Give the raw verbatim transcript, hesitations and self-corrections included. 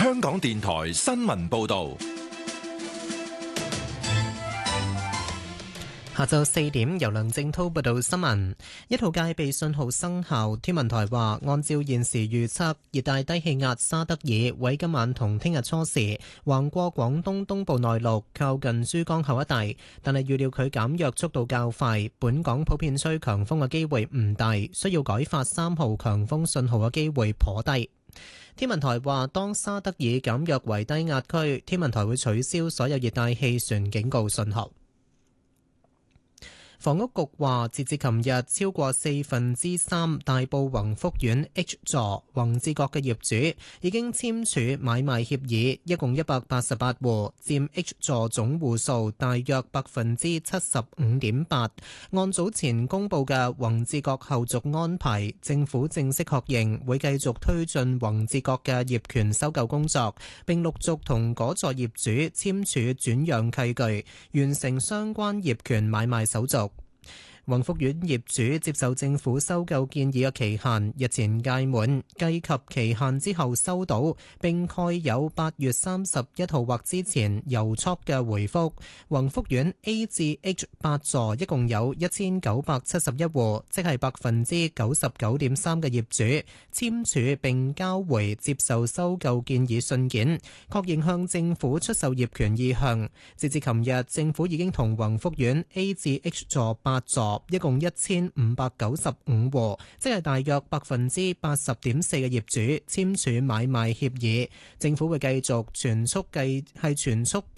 香港電台新聞報道。 下晝四點，由梁正濤報道新聞。一號戒備信號生效，天文台話，按照現時預測，熱帶低氣壓沙德爾喺今晚同聽日初時橫過廣東東部內陸，靠近珠江口一帶，但係預料佢減弱速度較快，本港普遍吹強風嘅機會唔大，需要改發三號強風信號嘅機會頗低。天文台話，當沙德爾減弱為低壓區，天文台會取消所有熱帶氣旋警告信號。房屋局話，截至琴日，超過四分之三大埔宏福苑 H 座宏志閣嘅業主已經簽署買賣協議，一共一百八十八戶，佔 H 座總戶數大約百分之七十五點八。按早前公布嘅宏志閣後續安排，政府正式確認會繼續推進宏志閣嘅業權收購工作，並陸續同嗰座業主簽署轉讓契據，完成相關業權買賣手續。宏福苑業主接受政府收購建議嘅期限日前屆滿，計及期限之後收到並蓋有八月三十一號或之前郵戳嘅回覆。宏福苑 A 至 H 八座一共有一千九百七十一戶，即係百分之九十九點三嘅業主簽署並交回接受收購建議信件，確認向政府出售業權意向。截至琴日，政府已經同宏福苑 A 至 H 座八座一共一千五百九十五戶，即係大約百分之八十點四嘅業主簽署買賣協議。政府會繼續全速繼係全速